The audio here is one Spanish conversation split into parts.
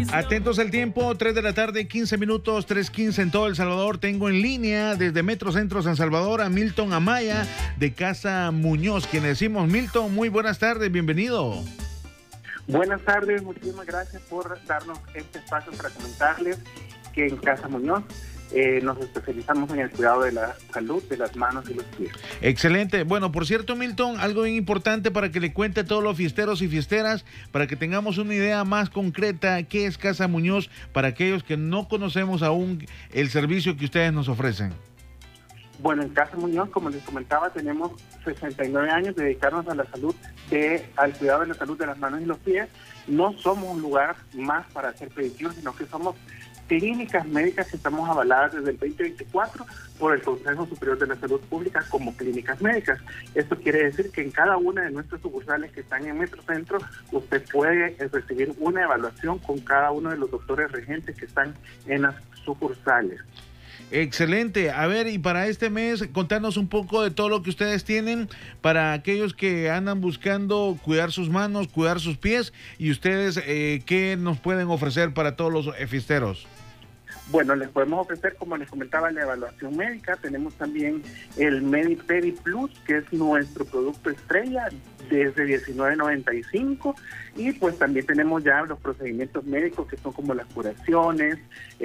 Atentos al tiempo, 3 de la tarde, 15 minutos, 3:15 en todo El Salvador. Tengo en línea desde Metro Centro San Salvador a Milton Amaya de Casa Muñoz, quien le decimos, Milton, muy buenas tardes, bienvenido. Buenas tardes, muchísimas gracias por darnos este espacio para comentarles que en Casa Muñoz nos especializamos en el cuidado de la salud de las manos y los pies. Excelente. Bueno, por cierto, Milton, algo bien importante para que le cuente a todos los fiesteros y fiesteras, para que tengamos una idea más concreta, ¿qué es Casa Muñoz para aquellos que no conocemos aún el servicio que ustedes nos ofrecen? Bueno, en Casa Muñoz, como les comentaba, tenemos 69 años de dedicarnos a la salud, al cuidado de la salud de las manos y los pies. No somos un lugar más para hacer predicción, sino que somos clínicas médicas que estamos avaladas desde el 2024 por el Consejo Superior de la Salud Pública como clínicas médicas. Esto quiere decir que en cada una de nuestras sucursales que están en Metrocentro, usted puede recibir una evaluación con cada uno de los doctores regentes que están en las sucursales. Excelente. A ver, y para este mes, contarnos un poco de todo lo que ustedes tienen para aquellos que andan buscando cuidar sus manos, cuidar sus pies, y ustedes, ¿qué nos pueden ofrecer para todos los fiesteros? Bueno, les podemos ofrecer, como les comentaba, la evaluación médica. Tenemos también el MediPedi Plus, que es nuestro producto estrella, desde $19.95. Y pues también tenemos ya los procedimientos médicos, que son como las curaciones,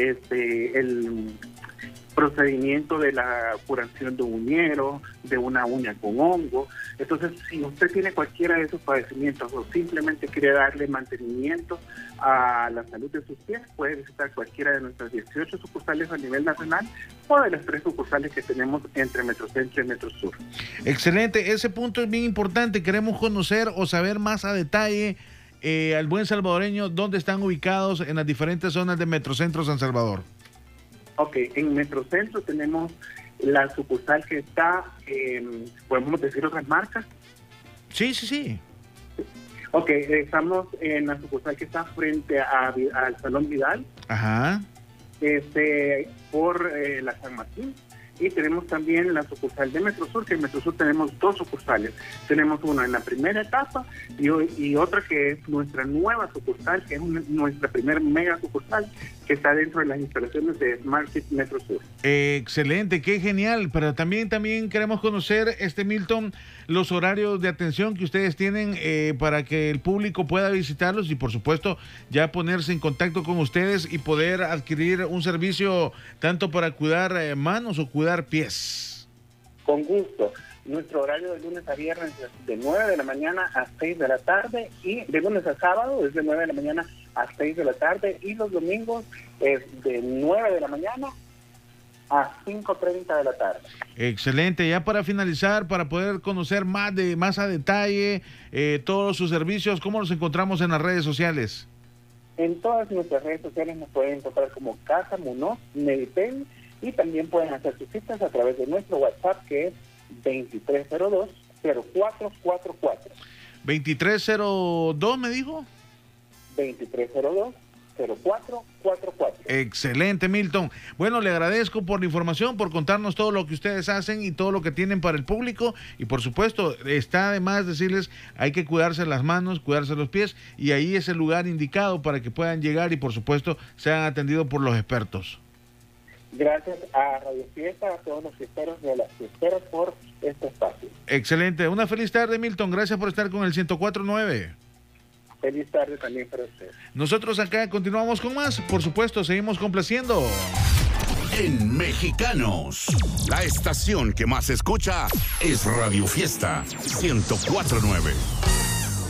el procedimiento de la curación de un uñero, de una uña con hongo. Entonces, si usted tiene cualquiera de esos padecimientos o simplemente quiere darle mantenimiento a la salud de sus pies, puede visitar cualquiera de nuestras 18 sucursales a nivel nacional o de las 3 sucursales que tenemos entre Metrocentro y Metrosur. Excelente, ese punto es bien importante. Queremos conocer o saber más a detalle al buen salvadoreño dónde están ubicados en las diferentes zonas de Metrocentro San Salvador. Ok, en Metrocentro tenemos la sucursal que está, ¿podemos decir otras marcas? Sí. Ok, estamos en la sucursal que está frente al Salón Vidal. Ajá. Por la San Martín. Y tenemos también la sucursal de Metrosur, que en Metrosur tenemos 2 sucursales. Tenemos una en la primera etapa y otra que es nuestra nueva sucursal, que es nuestra primer mega sucursal, que está dentro de las instalaciones de Smart City Metrosur. Excelente, qué genial. Pero también queremos conocer, Milton, los horarios de atención que ustedes tienen para que el público pueda visitarlos y, por supuesto, ya ponerse en contacto con ustedes y poder adquirir un servicio tanto para cuidar manos o cuidar pies. Con gusto. Nuestro horario de lunes a viernes es de 9 de la mañana a 6 de la tarde y de lunes a sábado es de 9 de la mañana a 6 de la tarde y los domingos es de 9 de la mañana a 5:30 de la tarde. Excelente. Ya para finalizar, para poder conocer más a detalle todos sus servicios, ¿cómo los encontramos en las redes sociales? En todas nuestras redes sociales nos pueden encontrar como Casa Muñoz MediPedi y también pueden hacer sus citas a través de nuestro WhatsApp, que es 2302-0444. ¿2302 me dijo? 2302-0444. Excelente, Milton. Bueno, le agradezco por la información, por contarnos todo lo que ustedes hacen y todo lo que tienen para el público. Y por supuesto, está además decirles, hay que cuidarse las manos, cuidarse los pies, y ahí es el lugar indicado para que puedan llegar y por supuesto sean atendidos por los expertos. Gracias a Radio Fiesta, a todos los fiesteros de las fiesteras por este espacio. Excelente. Una feliz tarde, Milton. Gracias por estar con el 104.9. Feliz tarde también para usted. Nosotros acá continuamos con más. Por supuesto, seguimos complaciendo. En Mexicanos, la estación que más se escucha es Radio Fiesta 104.9.